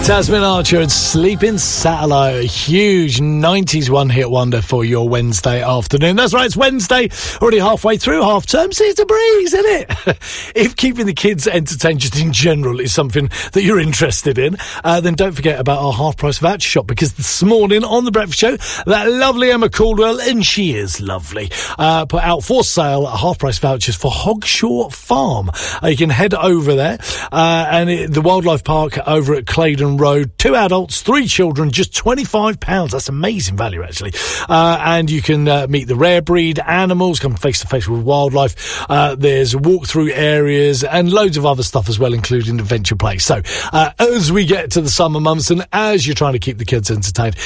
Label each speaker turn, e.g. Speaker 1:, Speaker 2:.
Speaker 1: Tasmin Archer and Sleeping Satellite, a huge 90s one-hit wonder for your Wednesday afternoon. That's right, it's Wednesday, already halfway through half term, so it's a breeze, isn't it? If keeping the kids entertained just in general is something that you're interested in, then don't forget about our half-price voucher shop, because this morning on The Breakfast Show, that lovely Emma Caldwell, and she is lovely, put out for sale half-price vouchers for Hogshaw Farm. You can head over there, and the Wildlife Park over at Claydon Road, 2 adults, 3 children, just £25. That's amazing value, actually. And you can meet the rare breed animals, come face to face with wildlife. There's walk-through areas and loads of other stuff as well, including adventure play. So as we get to the summer months and as you're trying to keep the kids entertained,